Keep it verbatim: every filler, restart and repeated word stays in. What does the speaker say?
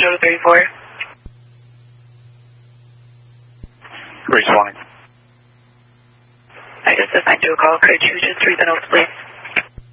total thirty-four. Responding. I just assigned you a call. Could you just read the notes, please?